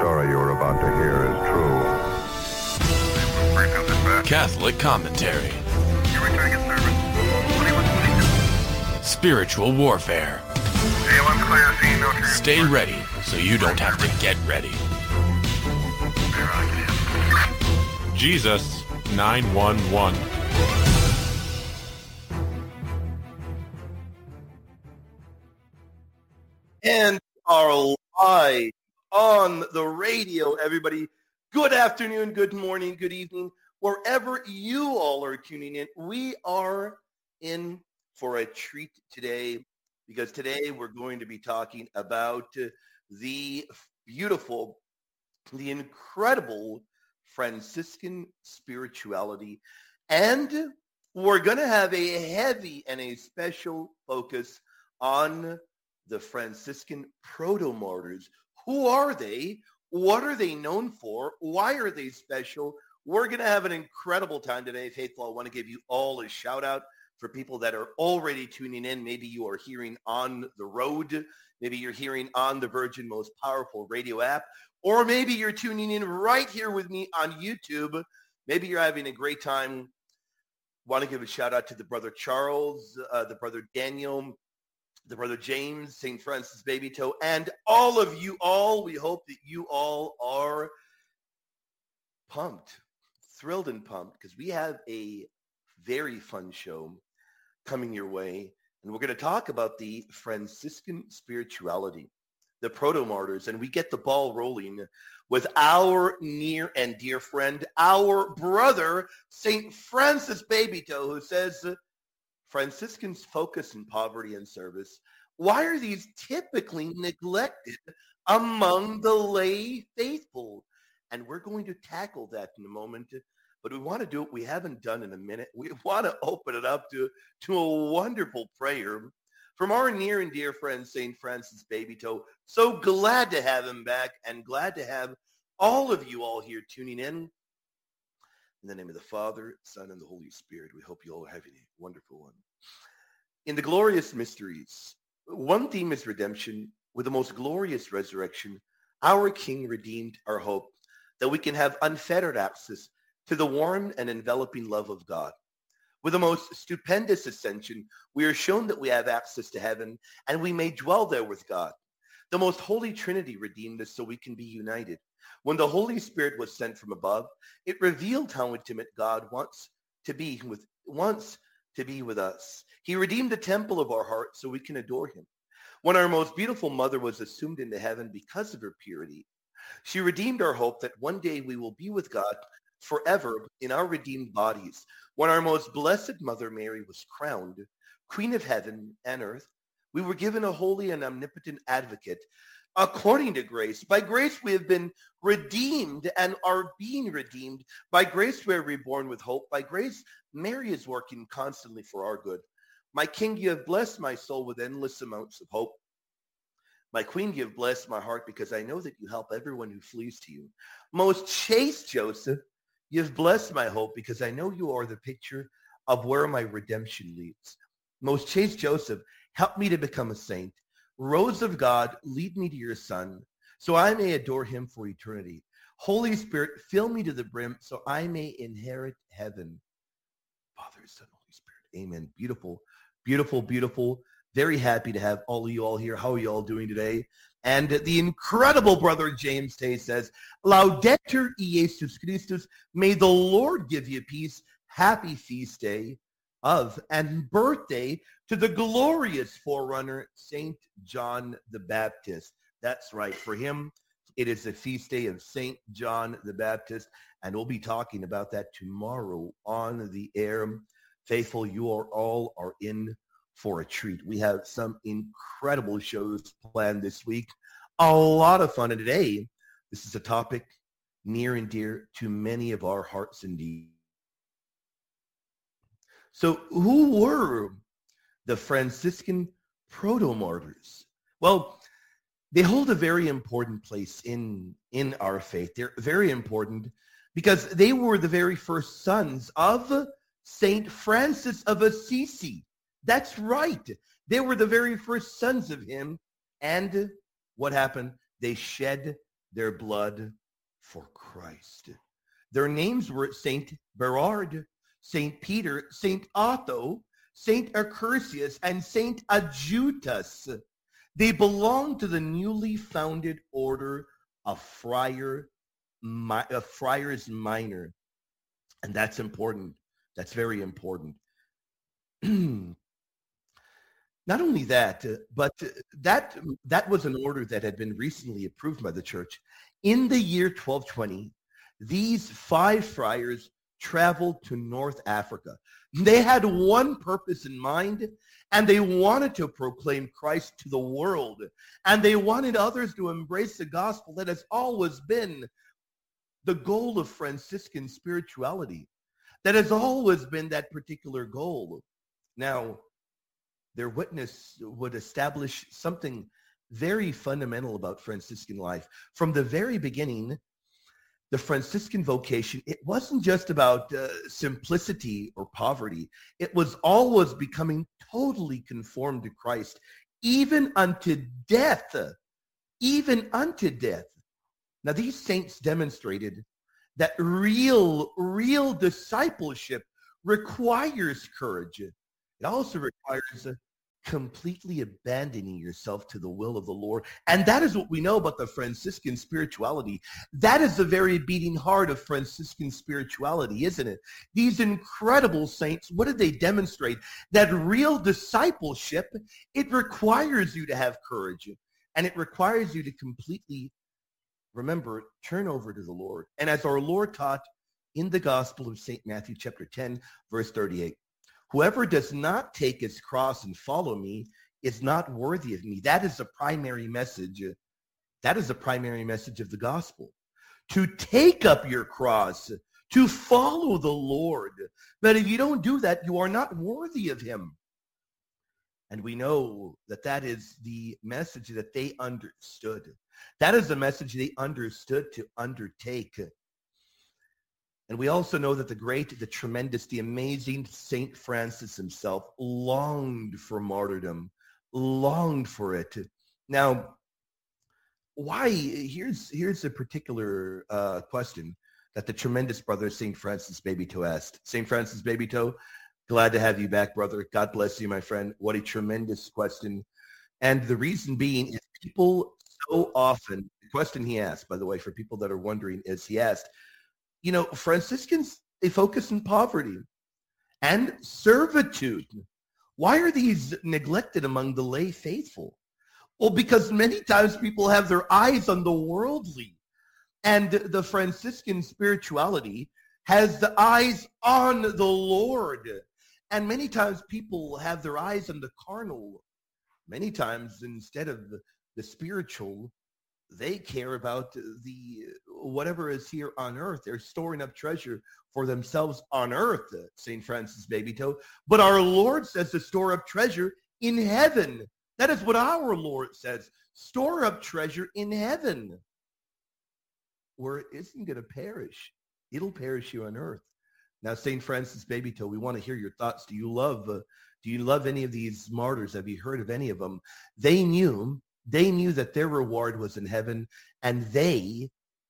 story you are about to hear is true. Catholic commentary. Spiritual warfare. Stay ready so you don't have to get ready. Jesus 911. And are live on the radio, everybody. Good afternoon, good morning, good evening. Wherever you all are tuning in, we are in for a treat today, because today we're going to be talking about the beautiful, the incredible Franciscan spirituality. And we're going to have a heavy and a special focus on the Franciscan proto-martyrs. Who are they? What are they known for? Why are they special? We're going to have an incredible time today. Faithful, I want to give you all a shout out for people that are already tuning in. Maybe you are hearing on the road. Maybe you're hearing on the Virgin Most Powerful Radio app. Or maybe you're tuning in right here with me on YouTube. Maybe you're having a great time. Want to give a shout out to the brother Charles, the brother Daniel, the brother James, St. Francis Baby Toe, and all of you all. We hope that you all are pumped, thrilled and pumped, because we have a very fun show coming your way. And we're going to talk about the Franciscan spirituality, the proto-martyrs, and we get the ball rolling with our near and dear friend, our brother, St. Francis Baby Toe, who says, Franciscans focus in poverty and service. Why are these typically neglected among the lay faithful? And we're going to tackle that in a moment, but we want to do what we haven't done in a minute. We want to open it up to a wonderful prayer from our near and dear friend, St. Francis Baby Toe. So glad to have him back and glad to have all of you all here tuning in. In the name of the Father, Son, and the Holy Spirit, we hope you all are having a wonderful one. In the glorious mysteries, one theme is redemption. With the most glorious resurrection, our King redeemed our hope that we can have unfettered access to the warm and enveloping love of God. With the most stupendous ascension, we are shown that we have access to heaven and we may dwell there with God. The most holy Trinity redeemed us so we can be united. When the Holy Spirit was sent from above, it revealed how intimate God wants to be with us. He redeemed the temple of our heart so we can adore him. When our most beautiful mother was assumed into heaven because of her purity, she redeemed our hope that one day we will be with God forever in our redeemed bodies. When our most blessed Mother Mary was crowned Queen of heaven and earth, we were given a holy and omnipotent advocate according to grace. By grace we have been redeemed and are being redeemed. By grace we are reborn with hope. By grace Mary is working constantly for our good. My King, you have blessed my soul with endless amounts of hope. My Queen, you have blessed my heart because I know that you help everyone who flees to you. Most chaste Joseph, you have blessed my hope because I know you are the picture of where my redemption leads. Most chaste Joseph, help me to become a saint. Rose of God, lead me to your Son, so I may adore him for eternity. Holy Spirit, fill me to the brim so I may inherit heaven. Father, Son, Holy Spirit. Amen. Beautiful, beautiful, beautiful. Very happy to have all of you all here. How are you all doing today? And the incredible brother James Tay says, Laudetur Jesus Christus, may the Lord give you peace. Happy feast day of and birthday to the glorious forerunner, St. John the Baptist. That's right. For him, it is the feast day of St. John the Baptist, and we'll be talking about that tomorrow on the air. Faithful, you all are in for a treat. We have some incredible shows planned this week. A lot of fun. And today, this is a topic near and dear to many of our hearts indeed. So who were the Franciscan proto-martyrs? Well, they hold a very important place in our faith. They're very important because they were the very first sons of St. Francis of Assisi. That's right. They were the very first sons of him. And what happened? They shed their blood for Christ. Their names were Saint Berard, Saint Peter, Saint Otho, Saint Accursius, and Saint Adjutus. They belonged to the newly founded order of Friars Minor. And that's important. That's very important. Not only that, but that was an order that had been recently approved by the church. In the year 1220, these 5 friars traveled to North Africa. They had one purpose in mind, and they wanted to proclaim Christ to the world. And they wanted others to embrace the gospel that has always been the goal of Franciscan spirituality. That has always been that particular goal. Now, their witness would establish something very fundamental about Franciscan life. From the very beginning, the Franciscan vocation, it wasn't just about simplicity or poverty. It was always becoming totally conformed to Christ, even unto death. Even unto death. Now, these saints demonstrated that real discipleship requires courage. It also requires completely abandoning yourself to the will of the Lord. And that is what we know about the Franciscan spirituality. That is the very beating heart of Franciscan spirituality, isn't it? These incredible saints, what did they demonstrate? That real discipleship, it requires you to have courage. And it requires you to completely, remember, turn over to the Lord. And as our Lord taught in the Gospel of St. Matthew chapter 10, verse 38, whoever does not take his cross and follow me is not worthy of me. That is the primary message. That is the primary message of the gospel. To take up your cross, to follow the Lord. But if you don't do that, you are not worthy of him. And we know that that is the message that they understood. That is the message they understood to undertake. And we also know that the great, the tremendous, the amazing St. Francis himself longed for martyrdom, longed for it. Now, why? Here's a particular question that the tremendous brother St. Francis Babytoe asked. St. Francis Babytoe, glad to have you back, brother. God bless you, my friend. What a tremendous question. And the reason being is people so often, the question he asked, by the way, for people that are wondering, is he asked, you know, Franciscans, they focus on poverty and servitude. Why are these neglected among the lay faithful? Well, because many times people have their eyes on the worldly. And the Franciscan spirituality has the eyes on the Lord. And many times people have their eyes on the carnal. Many times instead of the spiritual, they care about the whatever is here on earth. They're storing up treasure for themselves on earth, St. Francis Babytoe. But our Lord says to store up treasure in heaven. That is what our Lord says. Store up treasure in heaven, where it isn't going to perish. It'll perish here on earth. Now, St. Francis Babytoe, we want to hear your thoughts. Do you love any of these martyrs? Have you heard of any of them? They knew that their reward was in heaven, and they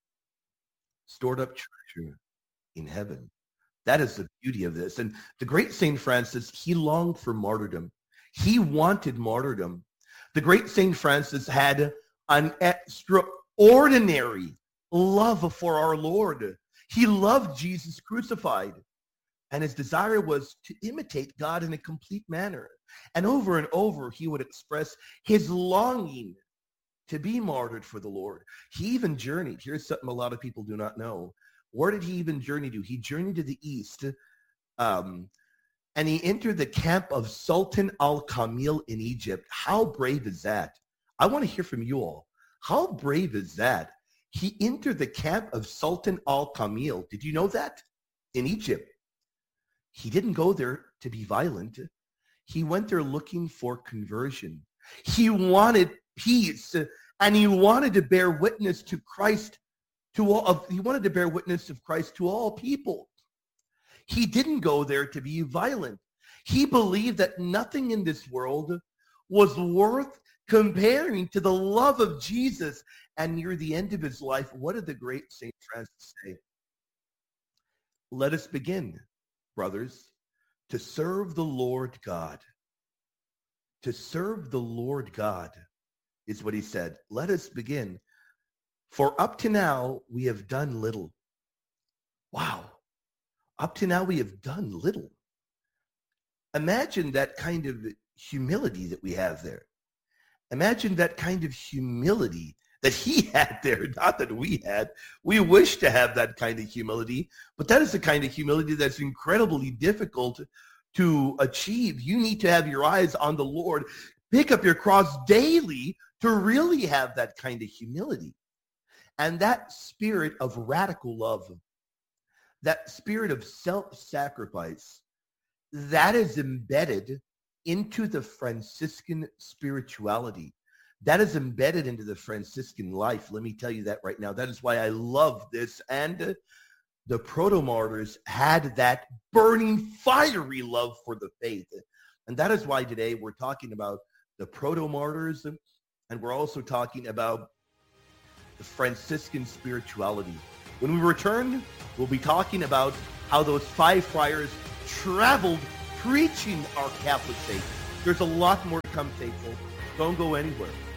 stored up treasure in heaven. That is the beauty of this. And the great St. Francis, he longed for martyrdom. He wanted martyrdom. The great St. Francis had an extraordinary love for our Lord. He loved Jesus crucified. And his desire was to imitate God in a complete manner. And over, he would express his longing to be martyred for the Lord. He even journeyed. Here's something a lot of people do not know. Where did he even journey to? He journeyed to the east, and he entered the camp of Sultan al-Kamil in Egypt. How brave is that? I want to hear from you all. How brave is that? He entered the camp of Sultan al-Kamil. Did you know that? In Egypt. He didn't go there to be violent. He went there looking for conversion. He wanted peace, and he wanted to bear witness to Christ to all. He wanted to bear witness of Christ to all people. He didn't go there to be violent. He believed that nothing in this world was worth comparing to the love of Jesus And near the end of his life, what did the great St. Francis say? Let us begin, brothers, to serve the Lord God. To serve the Lord God is what he said. Let us begin. For up to now, we have done little. Wow. Up to now, we have done little. Imagine that kind of humility that we have there. Imagine that kind of humility that he had there, not that we had. We wish to have that kind of humility, but that is the kind of humility that's incredibly difficult to achieve. You need to have your eyes on the Lord. Pick up your cross daily to really have that kind of humility. And that spirit of radical love, that spirit of self-sacrifice, that is embedded into the Franciscan spirituality. That is embedded into the Franciscan life. Let me tell you that right now. That is why I love this. And the proto-martyrs had that burning, fiery love for the faith. And that is why today we're talking about the proto-martyrs, and we're also talking about the Franciscan spirituality. When we return, we'll be talking about how those 5 friars traveled preaching our Catholic faith. There's a lot more to come, faithful. Don't go anywhere.